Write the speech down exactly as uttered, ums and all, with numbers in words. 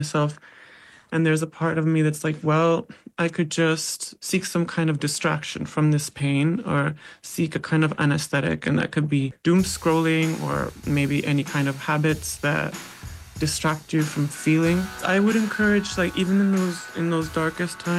myself. And there's a part of me that's like, well, I could just seek some kind of distraction from this pain or seek a kind of anesthetic. And that could be doom scrolling or maybe any kind of habits that distract you from feeling. I would encourage, like, even in those in those darkest times,